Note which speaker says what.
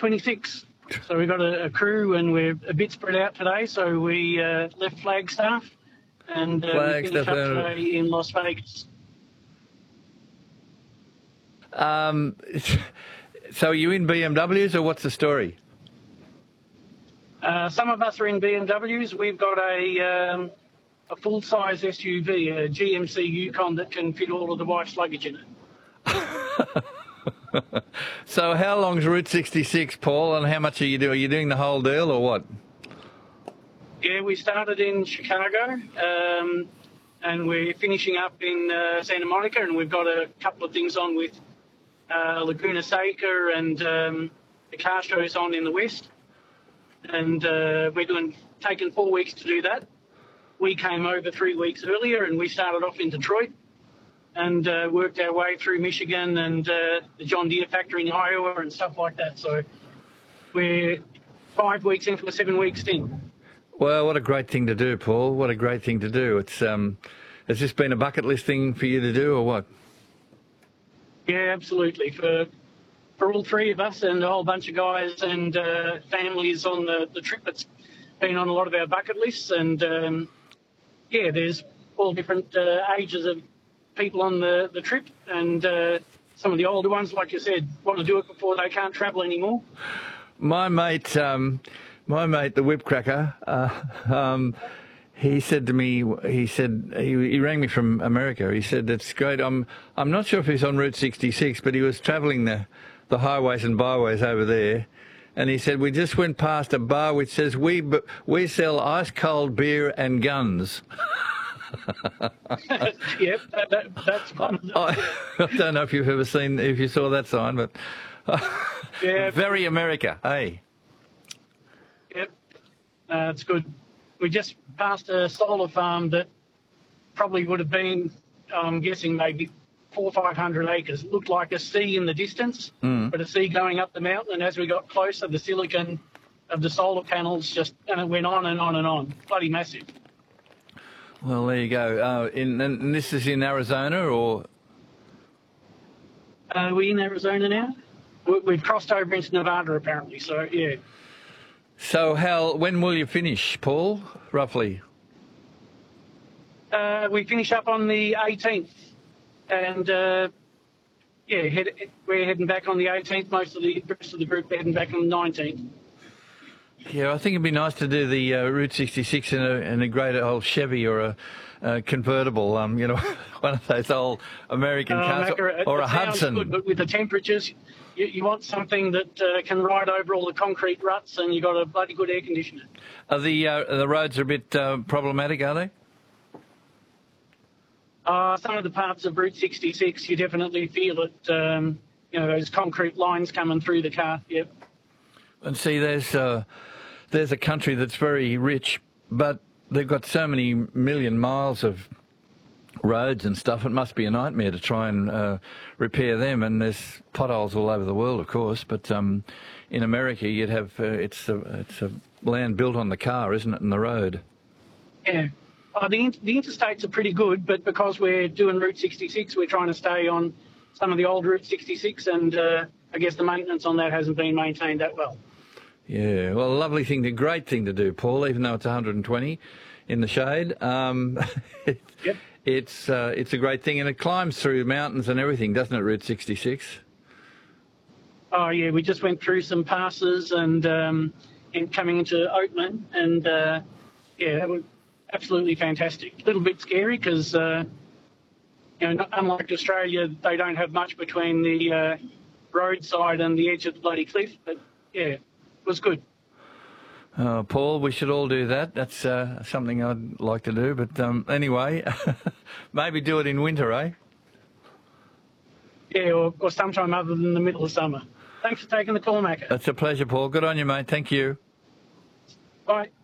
Speaker 1: 26. So we've got a crew and we're a bit spread out today. So we left Flagstaff and we finished up today in Las Vegas.
Speaker 2: So are you in BMWs or what's the story?
Speaker 1: Some of us are in BMWs. We've got a full-size SUV, a GMC Yukon that can fit all of the wife's luggage in it.
Speaker 2: So how long's Route 66, Paul, and how much are you doing? Are you doing the whole deal or what?
Speaker 1: Yeah, we started in Chicago and we're finishing up in Santa Monica, and we've got a couple of things on with Laguna Seca and the car shows on in the west. And we're taking 4 weeks to do that. We came over 3 weeks earlier and we started off in Detroit and worked our way through Michigan and the John Deere factory in Iowa and stuff like that. So we're 5 weeks into a 7 week stint.
Speaker 2: Well, what a great thing to do, Paul. What a great thing to do. It's has this been a bucket list thing for you to do or what?
Speaker 1: Yeah, absolutely. For all three of us and a whole bunch of guys and families on the trip, it's been on a lot of our bucket lists. And yeah, there's all different ages of people on the trip, and some of the older ones, like you said, want to do it before they can't travel anymore.
Speaker 2: My mate, the Whipcracker, he said to me, he rang me from America. He said, it's great. I'm not sure if he's on Route 66, but he was travelling the highways and byways over there. And he said, we just went past a bar which says, we sell ice cold beer and guns.
Speaker 1: Yep, that's fun.
Speaker 2: I don't know if you saw that sign, but
Speaker 1: yeah,
Speaker 2: very America, hey?
Speaker 1: Yep, it's good. We just passed a solar farm that probably would have been, I'm guessing, maybe 400 or 500 acres. It looked like a sea in the distance, but a sea going up the mountain. And as we got closer, the silicon of the solar panels and it went on and on and on. Bloody massive.
Speaker 2: Well, there you go. And this is in Arizona, or?
Speaker 1: We're in Arizona now. We've crossed over into Nevada, apparently. So yeah.
Speaker 2: So when will you finish, Paul? Roughly.
Speaker 1: We finish up on the 18th, and yeah, we're heading back on the 18th. Most of the rest of the group are heading back on the 19th.
Speaker 2: Yeah, I think it'd be nice to do the Route 66 in a great old Chevy or a convertible, one of those old American cars,
Speaker 1: Macca,
Speaker 2: or a Hudson.
Speaker 1: Good, but with the temperatures, you want something that can ride over all the concrete ruts, and you've got a bloody good air conditioner.
Speaker 2: Are the roads are a bit problematic, are they?
Speaker 1: Some of the parts of Route 66, you definitely feel it. Those concrete lines coming through the car. Yep.
Speaker 2: And see, there's a country that's very rich, but they've got so many million miles of roads and stuff. It must be a nightmare to try and repair them. And there's potholes all over the world, of course. But in America, you'd have it's a land built on the car, isn't it, and the road?
Speaker 1: Yeah. The interstates are pretty good, but because we're doing Route 66, we're trying to stay on some of the old Route 66, and I guess the maintenance on that hasn't been maintained that well.
Speaker 2: Yeah, well, a great thing to do, Paul, even though it's 120 in the shade.
Speaker 1: Yep.
Speaker 2: It's a great thing, and it climbs through mountains and everything, doesn't it, Route 66?
Speaker 1: Oh, yeah, we just went through some passes and coming into Oatman, and, yeah, that was absolutely fantastic. A little bit scary because, unlike Australia, they don't have much between the roadside and the edge of the bloody cliff, but, yeah, it was good.
Speaker 2: Paul, we should all do that. That's something I'd like to do. But anyway, maybe do it in winter, eh?
Speaker 1: Yeah, or sometime other than the middle of summer. Thanks for taking the call, Macca.
Speaker 2: It's a pleasure, Paul. Good on you, mate. Thank you.
Speaker 1: Bye.